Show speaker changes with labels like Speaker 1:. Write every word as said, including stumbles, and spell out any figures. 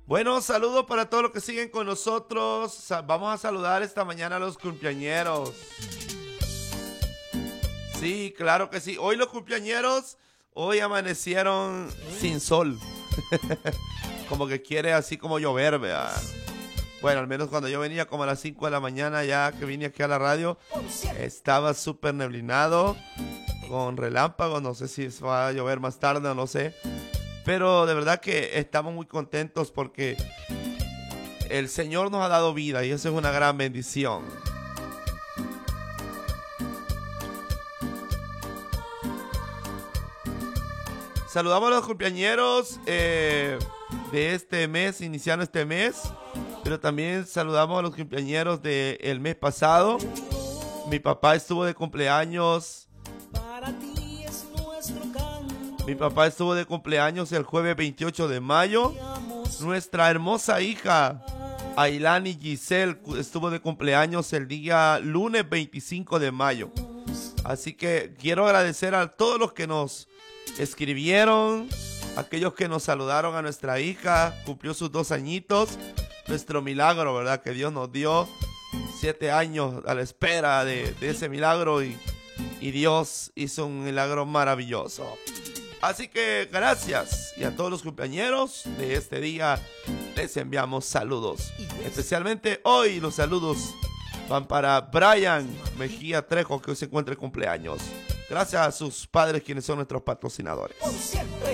Speaker 1: Bueno, saludos para todos los que siguen con nosotros. Sa- Vamos a saludar esta mañana a los cumpleañeros. Sí, claro que sí. Hoy los cumpleañeros, hoy amanecieron sin sol. Como que quiere así como llover, vea. Bueno, al menos cuando yo venía como a las cinco de la mañana, ya que vine aquí a la radio, estaba súper neblinado, con relámpagos. No sé si va a llover más tarde o no sé. Pero de verdad que estamos muy contentos porque el Señor nos ha dado vida y eso es una gran bendición. Saludamos a los cumpleañeros eh, de este mes, iniciando este mes, pero también saludamos a los cumpleañeros del mes pasado. Mi papá estuvo de cumpleaños. Mi papá estuvo de cumpleaños el jueves veintiocho de mayo. Nuestra hermosa hija, Ailani Giselle, estuvo de cumpleaños el día lunes veinticinco de mayo. Así que quiero agradecer a todos los que nos escribieron, aquellos que nos saludaron a nuestra hija, cumplió sus dos añitos. Nuestro milagro, ¿verdad? Que Dios nos dio siete años a la espera de, de ese milagro y, y Dios hizo un milagro maravilloso. Así que gracias, y a todos los cumpleañeros de este día les enviamos saludos. Especialmente hoy los saludos van para Brian Mejía Trejo, que hoy se encuentra de cumpleaños. Gracias a sus padres, quienes son nuestros patrocinadores.